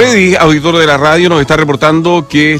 Freddy, auditor de la radio, nos está reportando que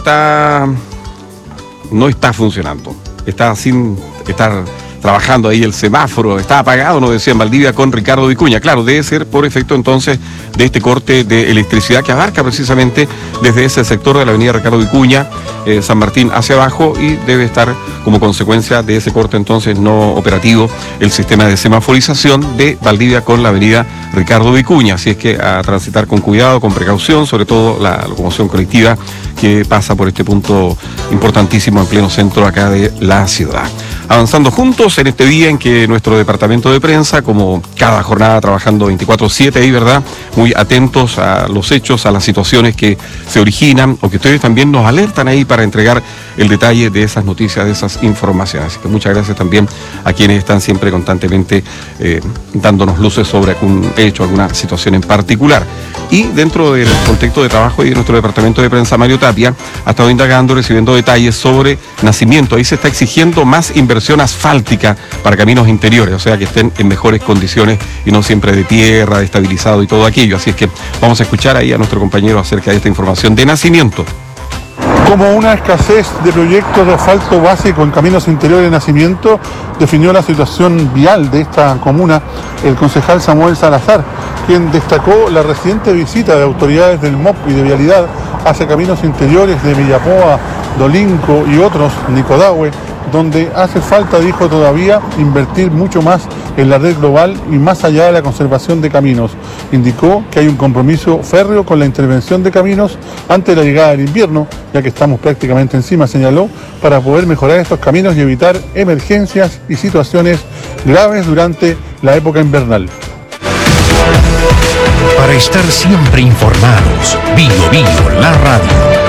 no está funcionando. Está sin estar trabajando ahí el semáforo, está apagado, nos decía en Valdivia con Ricardo Vicuña. Claro, debe ser por efecto entonces de este corte de electricidad que abarca precisamente desde ese sector de la avenida Ricardo Vicuña, San Martín hacia abajo, y debe estar como consecuencia de ese corte entonces no operativo el sistema de semaforización de Valdivia con la avenida Ricardo Vicuña. Así es que a transitar con cuidado, con precaución, sobre todo la locomoción colectiva que pasa por este punto importantísimo en pleno centro acá de la ciudad. Avanzando juntos en este día en que nuestro departamento de prensa, como cada jornada trabajando 24/7 ahí, ¿verdad? Muy atentos a los hechos, a las situaciones que se originan o que ustedes también nos alertan ahí para entregar el detalle de esas noticias, de esas informaciones. Así que muchas gracias también a quienes están siempre constantemente dándonos luces sobre algún hecho, alguna situación en particular. Y dentro del contexto de trabajo de nuestro departamento de prensa, Mario Tapia ha estado indagando, recibiendo detalles sobre Nacimiento. Ahí se está exigiendo más inversión asfáltica para caminos interiores, o sea, que estén en mejores condiciones y no siempre de tierra, de estabilizado y todo aquello. Así es que vamos a escuchar ahí a nuestro compañero acerca de esta información de Nacimiento. Como una escasez de proyectos de asfalto básico en caminos interiores de Nacimiento, definió la situación vial de esta comuna el concejal Samuel Salazar, quien destacó la reciente visita de autoridades del MOP y de Vialidad hacia caminos interiores de Villapoa, Dolinco y otros, Nicodahue, donde hace falta, dijo, todavía invertir mucho más en la red global y más allá de la conservación de caminos. Indicó que hay un compromiso férreo con la intervención de caminos antes de la llegada del invierno, ya que estamos prácticamente encima, señaló, para poder mejorar estos caminos y evitar emergencias y situaciones graves durante la época invernal. Para estar siempre informados, Bio Bio, la radio.